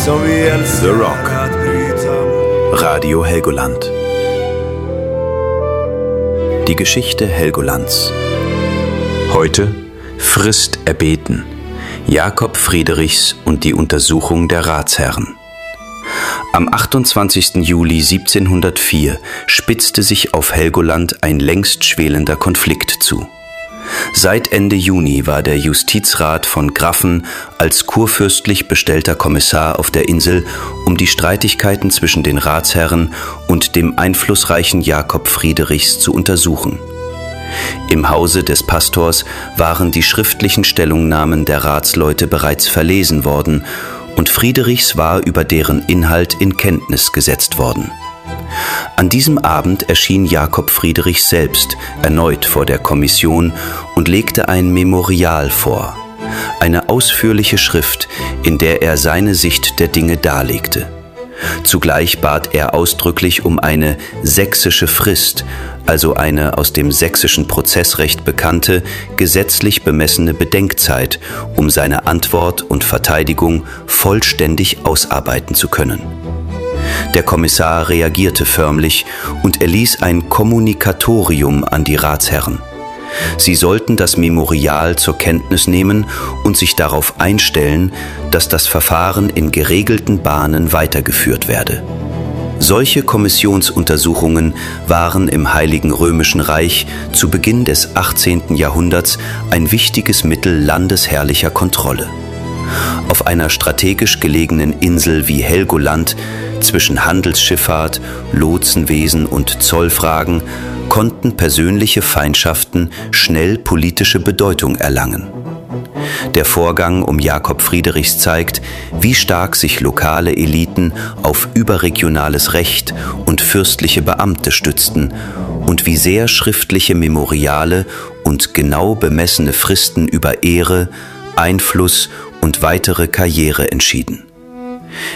The Rock. Radio Helgoland. Die Geschichte Helgolands. Heute Frist erbeten. Jakob Friedrichs und die Untersuchung der Ratsherren. Am 28. Juli 1704 spitzte sich auf Helgoland ein längst schwelender Konflikt zu. Seit Ende Juni war der Justizrat von Graffen als kurfürstlich bestellter Kommissar auf der Insel, um die Streitigkeiten zwischen den Ratsherren und dem einflussreichen Jakob Friedrichs zu untersuchen. Im Hause des Pastors waren die schriftlichen Stellungnahmen der Ratsleute bereits verlesen worden und Friedrichs war über deren Inhalt in Kenntnis gesetzt worden. An diesem Abend erschien Jakob Friedrichs selbst erneut vor der Kommission und legte ein Memorial vor, eine ausführliche Schrift, in der er seine Sicht der Dinge darlegte. Zugleich bat er ausdrücklich um eine sächsische Frist, also eine aus dem sächsischen Prozessrecht bekannte, gesetzlich bemessene Bedenkzeit, um seine Antwort und Verteidigung vollständig ausarbeiten zu können. Der Kommissar reagierte förmlich und erließ ein Kommunikatorium an die Ratsherren. Sie sollten das Memorial zur Kenntnis nehmen und sich darauf einstellen, dass das Verfahren in geregelten Bahnen weitergeführt werde. Solche Kommissionsuntersuchungen waren im Heiligen Römischen Reich zu Beginn des 18. Jahrhunderts ein wichtiges Mittel landesherrlicher Kontrolle. Auf einer strategisch gelegenen Insel wie Helgoland, zwischen Handelsschifffahrt, Lotsenwesen und Zollfragen, konnten persönliche Feindschaften schnell politische Bedeutung erlangen. Der Vorgang um Jakob Friedrichs zeigt, wie stark sich lokale Eliten auf überregionales Recht und fürstliche Beamte stützten und wie sehr schriftliche Memoriale und genau bemessene Fristen über Ehre, Einfluss und weitere Karriere entschieden.